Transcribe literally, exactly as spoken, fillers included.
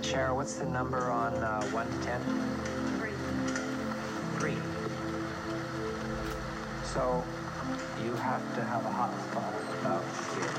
Cheryl, what's the number on uh, one to ten? Three. Three. So you have to have a hot spot about here.